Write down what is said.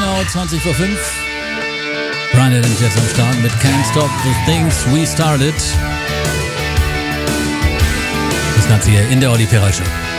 genau 20 vor 5. Brian Adams jetzt am Start mit Can't Stop the Things We Started. Das Ganze hier in der Olli Ferrari Show.